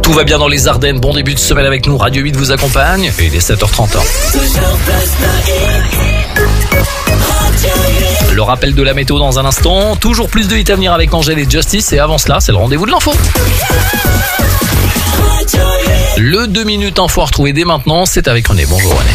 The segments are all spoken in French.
Tout va bien dans les Ardennes. Bon début de semaine avec nous. Radio 8 vous accompagne. Et il est 7h30. Le rappel de la météo dans un instant. Toujours plus de hits à venir avec Angèle et Justice. Et avant cela, c'est le rendez-vous de l'info. Le 2 minutes info à retrouver dès maintenant. C'est avec René. Bonjour René.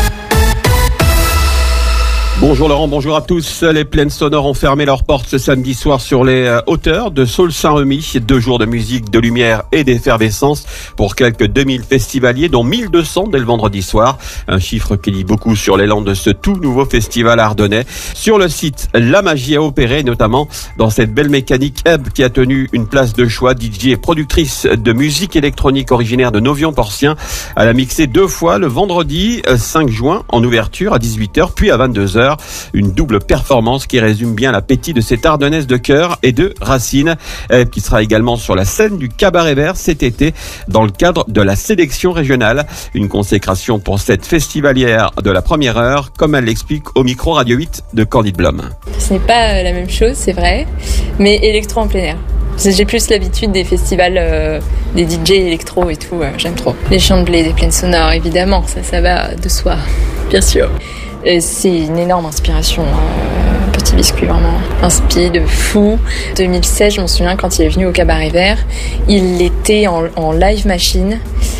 Bonjour Laurent, bonjour à tous. Les plaines sonores ont fermé leurs portes ce samedi soir sur les hauteurs de Sault-Saint-Remy. 2 jours de musique, de lumière et d'effervescence pour quelques 2000 festivaliers, dont 1200 dès le vendredi soir. Un chiffre qui dit beaucoup sur l'élan de ce tout nouveau festival ardennais. Sur le site, la magie a opéré, notamment dans cette belle mécanique Ebb qui a tenu une place de choix. DJ et productrice de musique électronique originaire de Novion-Porcien. Elle a mixé 2 fois le vendredi 5 juin en ouverture à 18h puis à 22h. Une double performance qui résume bien l'appétit de cette Ardennaise de cœur et de racines, qui sera également sur la scène du Cabaret Vert cet été dans le cadre de la sélection régionale. Une consécration pour cette festivalière de la première heure, comme elle l'explique au micro Radio 8 de Candide Blum. Ce n'est pas la même chose, c'est vrai, mais électro en plein air. J'ai plus l'habitude des festivals, des DJ électro et tout, j'aime trop. Les chants de blé, des plaines sonores, évidemment, ça va de soi, bien sûr. C'est une énorme inspiration, Petit Biscuit, vraiment inspi de fou. 2016, je me souviens quand il est venu au Cabaret Vert, il était en live machine.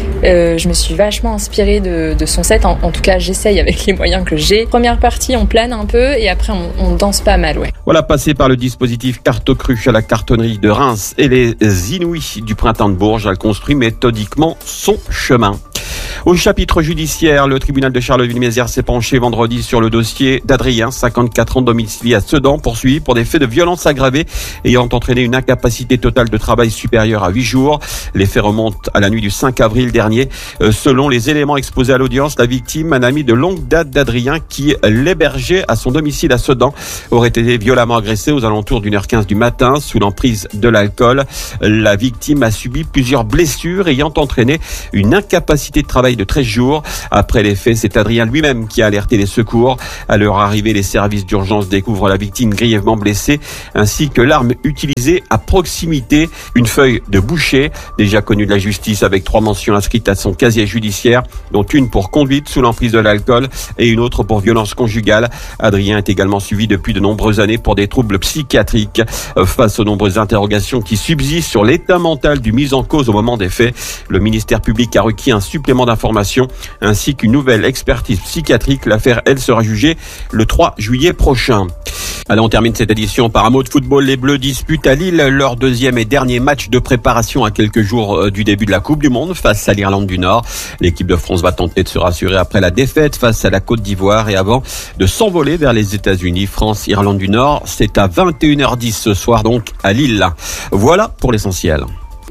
Je me suis vachement inspirée de son set, en tout cas j'essaye avec les moyens que j'ai. Première partie, on plane un peu et après on danse pas mal, ouais. Voilà, passé par le dispositif Cartocruche à la cartonnerie de Reims et les Inouïs du Printemps de Bourges, elle construit méthodiquement son chemin. Au chapitre judiciaire, le tribunal de Charleville-Mézières s'est penché vendredi sur le dossier d'Adrien, 54 ans, domicilié à Sedan, poursuivi pour des faits de violence aggravée ayant entraîné une incapacité totale de travail supérieure à 8 jours. Les faits remontent à la nuit du 5 avril dernier. Selon les éléments exposés à l'audience, la victime, un ami de longue date d'Adrien qui l'hébergeait à son domicile à Sedan, aurait été violemment agressé aux alentours d'1h15 du matin sous l'emprise de l'alcool. La victime a subi plusieurs blessures ayant entraîné une incapacité de travail de 13 jours. Après les faits, c'est Adrien lui-même qui a alerté les secours. À leur arrivée, les services d'urgence découvrent la victime grièvement blessée ainsi que l'arme utilisée à proximité, une feuille de boucher, déjà connue de la justice avec 3 mentions inscrites à son casier judiciaire, dont une pour conduite sous l'emprise de l'alcool et une autre pour violence conjugale. Adrien est également suivi depuis de nombreuses années pour des troubles psychiatriques. Face aux nombreuses interrogations qui subsistent sur l'état mental du mis en cause au moment des faits, le ministère public a requis un supplément d'information ainsi qu'une nouvelle expertise psychiatrique. L'affaire, elle, sera jugée le 3 juillet prochain. Allez, on termine cette édition par un mot de football. Les Bleus disputent à Lille leur 2e et dernier match de préparation à quelques jours du début de la Coupe du Monde face à l'Irlande du Nord. L'équipe de France va tenter de se rassurer après la défaite face à la Côte d'Ivoire et avant de s'envoler vers les États-Unis. France-Irlande du Nord, c'est à 21h10 ce soir donc à Lille. Voilà pour l'essentiel.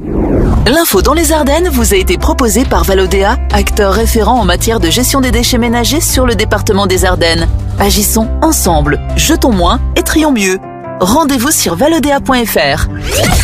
L'info dans les Ardennes vous a été proposée par Valodéa, acteur référent en matière de gestion des déchets ménagers sur le département des Ardennes. Agissons ensemble, jetons moins et trions mieux. Rendez-vous sur valodéa.fr.